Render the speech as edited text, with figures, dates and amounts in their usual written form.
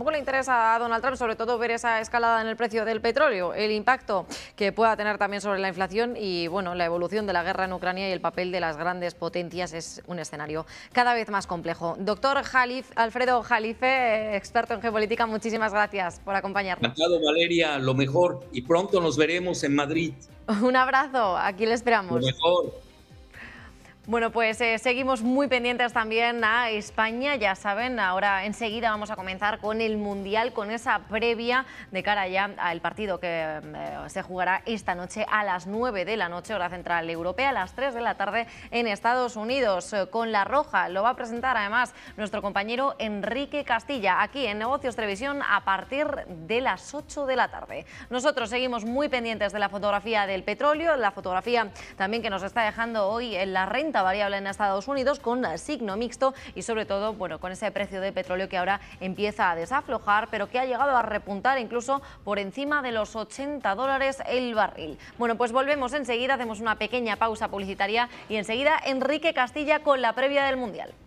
tampoco le interesa a Donald Trump, sobre todo ver esa escalada en el precio del petróleo, el impacto que pueda tener también sobre la inflación y bueno, la evolución de la guerra en Ucrania y el papel de las grandes potencias es un escenario cada vez más complejo. Doctor Alfredo Jalife, experto en geopolítica, muchísimas gracias por acompañarnos. Encantado, Valeria, lo mejor. Y pronto nos veremos en Madrid. Un abrazo, aquí le Lo esperamos. mejor. Bueno, pues seguimos muy pendientes también a España, ya saben, ahora enseguida vamos a comenzar con el Mundial, con esa previa de cara ya al partido que se jugará esta noche a las 9 de la noche, hora central europea, a las 3 de la tarde en Estados Unidos, con La Roja. Lo va a presentar además nuestro compañero Enrique Castilla, aquí en Negocios Televisión a partir de las 8 de la tarde. Nosotros seguimos muy pendientes de la fotografía del petróleo, la fotografía también que nos está dejando hoy en la renta variable en Estados Unidos con signo mixto y sobre todo bueno, con ese precio de petróleo que ahora empieza a desaflojar, pero que ha llegado a repuntar incluso por encima de los $80 el barril. Bueno, pues volvemos enseguida, hacemos una pequeña pausa publicitaria y enseguida Enrique Castilla con la previa del Mundial.